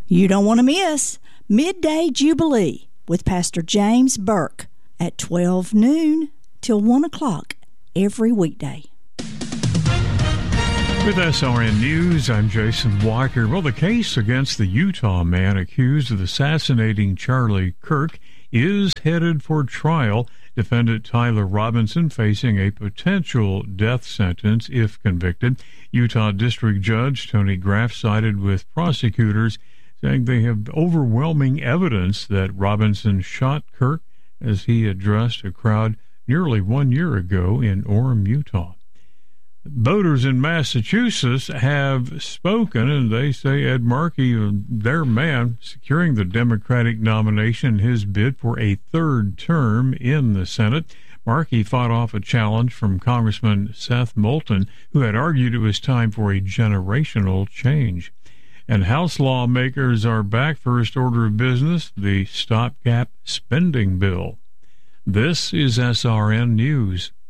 You don't want to miss Midday Jubilee with Pastor James Burke at 12 noon till 1 o'clock every weekday. With SRN News, I'm Jason Walker. Well, the case against the Utah man accused of assassinating Charlie Kirk is headed for trial. Defendant Tyler Robinson facing a potential death sentence if convicted. Utah District Judge Tony Graff sided with prosecutors, saying they have overwhelming evidence that Robinson shot Kirk as he addressed a crowd nearly 1 year ago in Orem, Utah. Voters in Massachusetts have spoken, and they say Ed Markey, their man, securing the Democratic nomination in his bid for a third term in the Senate. Markey fought off a challenge from Congressman Seth Moulton, who had argued it was time for a generational change. And House lawmakers are back. First order of business, the stopgap spending bill. This is SRN News.